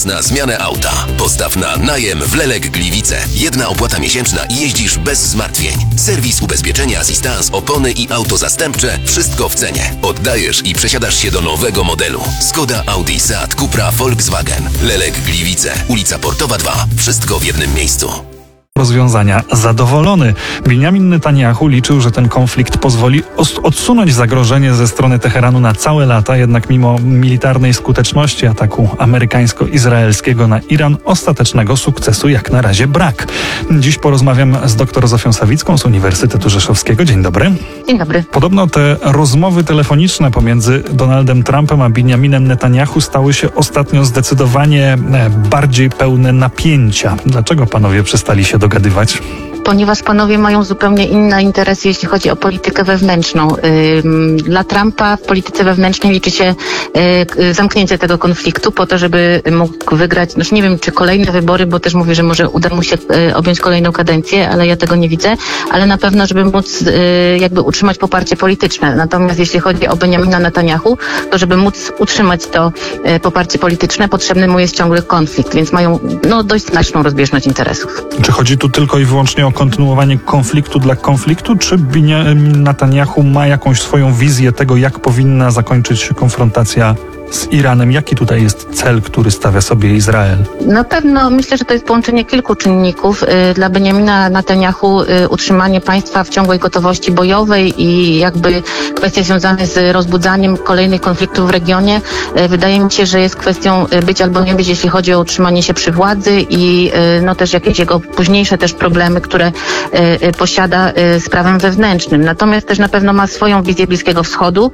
Na zmianę auta. Postaw na najem w Lelek Gliwice. 1 opłata miesięczna i jeździsz bez zmartwień. Serwis, ubezpieczenia, asystans, opony i auto zastępcze. Wszystko w cenie. Oddajesz i przesiadasz się do nowego modelu. Skoda, Audi, Seat, Cupra, Volkswagen. Lelek Gliwice. Ulica Portowa 2. Wszystko w jednym miejscu. Rozwiązania zadowolony. Benjamin Netanyahu liczył, że ten konflikt pozwoli odsunąć zagrożenie ze strony Teheranu na całe lata, jednak mimo militarnej skuteczności ataku amerykańsko-izraelskiego na Iran ostatecznego sukcesu jak na razie brak. Dziś porozmawiam z dr Zofią Sawicką z Uniwersytetu Rzeszowskiego. Dzień dobry. Dzień dobry. Podobno te rozmowy telefoniczne pomiędzy Donaldem Trumpem a Benjaminem Netanyahu stały się ostatnio zdecydowanie bardziej pełne napięcia. Dlaczego panowie przestali się dogadywać? Ponieważ panowie mają zupełnie inne interesy, jeśli chodzi o politykę wewnętrzną. Dla Trumpa w polityce wewnętrznej liczy się zamknięcie tego konfliktu po to, żeby mógł wygrać, nie wiem czy kolejne wybory, bo też mówi, że może uda mu się objąć kolejną kadencję, ale ja tego nie widzę, ale na pewno, żeby móc jakby utrzymać poparcie polityczne. Natomiast jeśli chodzi o Benjamina Netanyahu, to żeby móc utrzymać to poparcie polityczne, potrzebny mu jest ciągły konflikt, więc mają dość znaczną rozbieżność interesów. Czy chodzi tu tylko i wyłącznie o kontynuowanie konfliktu dla konfliktu, czy Benjamin Netanyahu ma jakąś swoją wizję tego, jak powinna zakończyć się konfrontacja z Iranem? Jaki tutaj jest cel, który stawia sobie Izrael? Na pewno myślę, że to jest połączenie kilku czynników. Dla Benjamina Netanyahu utrzymanie państwa w ciągłej gotowości bojowej i jakby kwestie związane z rozbudzaniem kolejnych konfliktów w regionie wydaje mi się, że jest kwestią być albo nie być, jeśli chodzi o utrzymanie się przy władzy i też jakieś jego późniejsze też problemy, które posiada z prawem wewnętrznym. Natomiast też na pewno ma swoją wizję Bliskiego Wschodu,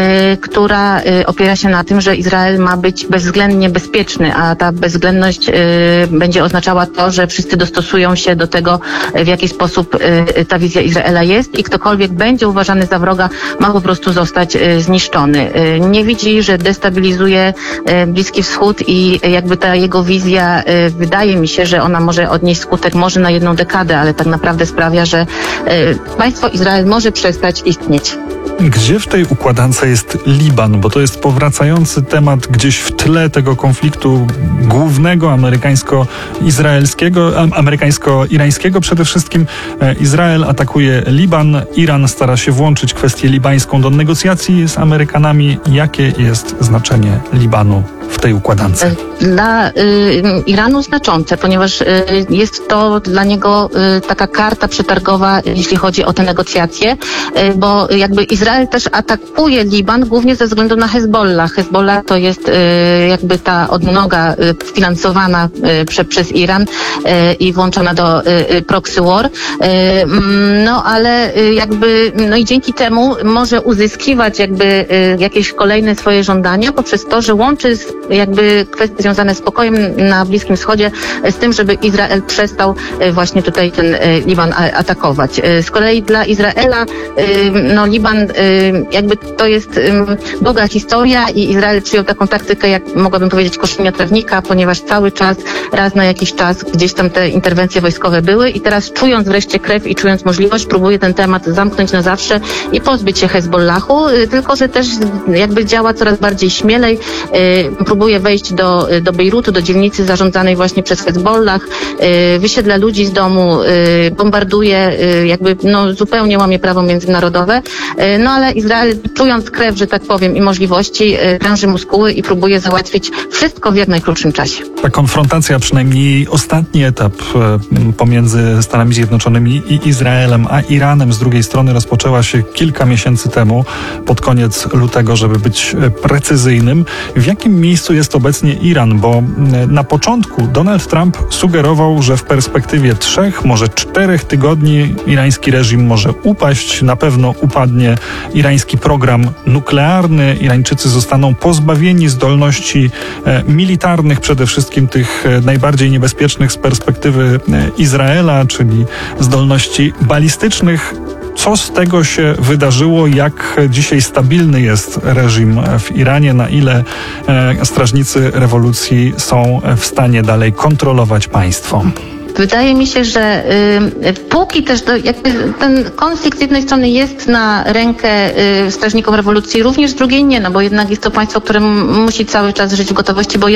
która opiera się na tym, że Izrael ma być bezwzględnie bezpieczny, a ta bezwzględność będzie oznaczała to, że wszyscy dostosują się do tego, w jaki sposób ta wizja Izraela jest i ktokolwiek będzie uważany za wroga, ma po prostu zostać zniszczony. Nie widzi, że destabilizuje Bliski Wschód i jakby ta jego wizja, wydaje mi się, że ona może odnieść skutek może na 1 dekadę, ale tak naprawdę sprawia, że państwo Izrael może przestać istnieć. Gdzie w tej układance jest Liban? Bo to jest powracający temat gdzieś w tle tego konfliktu głównego amerykańsko-irańskiego. Przede wszystkim Izrael atakuje Liban, Iran stara się włączyć kwestię libańską do negocjacji z Amerykanami. Jakie jest znaczenie Libanu w tej układance? Dla Iranu znaczące, ponieważ jest to dla niego taka karta przetargowa, jeśli chodzi o te negocjacje, bo jakby Izrael też atakuje Liban głównie ze względu na Hezbollah. Hezbollah to jest jakby ta odnoga finansowana przez Iran i włączona do proxy war. Ale jakby i dzięki temu może uzyskiwać jakby jakieś kolejne swoje żądania poprzez to, że łączy jakby kwestie związane z pokojem na Bliskim Wschodzie z tym, żeby Izrael przestał właśnie tutaj ten Liban atakować. Z kolei dla Izraela Liban jakby to jest długa historia i Izrael przyjął taką taktykę, jak mogłabym powiedzieć, koszenia trawnika, ponieważ cały czas, raz na jakiś czas gdzieś tam te interwencje wojskowe były i teraz czując wreszcie krew i czując możliwość, próbuje ten temat zamknąć na zawsze i pozbyć się Hezbollahu, tylko że też jakby działa coraz bardziej śmielej, próbuje wejść do Bejrutu, do dzielnicy zarządzanej właśnie przez Hezbollah, wysiedla ludzi z domu, bombarduje, jakby zupełnie łamie prawo międzynarodowe, ale Izrael, czując krew, że tak powiem, i możliwości, kręży muskuły i próbuje załatwić wszystko w jak najkrótszym czasie. Ta konfrontacja, przynajmniej ostatni etap pomiędzy Stanami Zjednoczonymi i Izraelem, a Iranem z drugiej strony rozpoczęła się kilka miesięcy temu, pod koniec lutego, żeby być precyzyjnym. W jakim miejscu jest obecnie Iran? Bo na początku Donald Trump sugerował, że w perspektywie 3, może 4 tygodni irański reżim może upaść, na pewno upadnie irański program nuklearny, Irańczycy zostaną pozbawieni zdolności militarnych, przede wszystkim tych najbardziej niebezpiecznych z perspektywy Izraela, czyli zdolności balistycznych. Co z tego się wydarzyło? Jak dzisiaj stabilny jest reżim w Iranie? Na ile strażnicy rewolucji są w stanie dalej kontrolować państwo? Wydaje mi się, że póki też jakby ten konflikt z jednej strony jest na rękę strażnikom rewolucji, również z drugiej nie, bo jednak jest to państwo, które musi cały czas żyć w gotowości bojowej.